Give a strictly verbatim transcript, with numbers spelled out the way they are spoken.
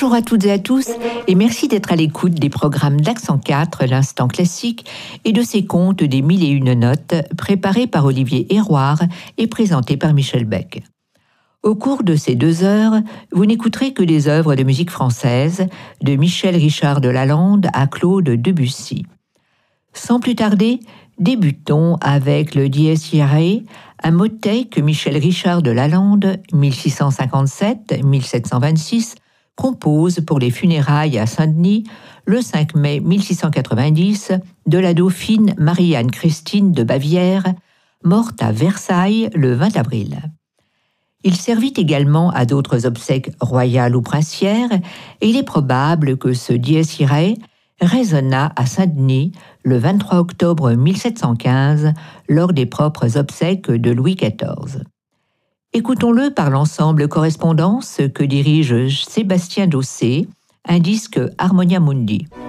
Bonjour à toutes et à tous, et merci d'être à l'écoute des programmes d'Accent quatre, l'Instant Classique, et de ses contes des mille et une notes, préparés par Olivier Héroard et présentés par Michel Beck. Au cours de ces deux heures, vous n'écouterez que des œuvres de musique française, de Michel Richard de Lalande à Claude Debussy. Sans plus tarder, débutons avec le Dies Irae, un motet que Michel Richard de Lalande, mille six cent cinquante-sept à mille sept cent vingt-six, compose pour les funérailles à Saint-Denis le cinq mai mille six cent quatre-vingt-dix de la dauphine Marie-Anne Christine de Bavière, morte à Versailles le vingt avril. Il servit également à d'autres obsèques royales ou princières, et il est probable que ce Dies Irae résonna à Saint-Denis le vingt-trois octobre mille sept cent quinze lors des propres obsèques de Louis quatorze. Écoutons-le par l'ensemble Correspondance que dirige Sébastien Dossé, un disque Harmonia Mundi.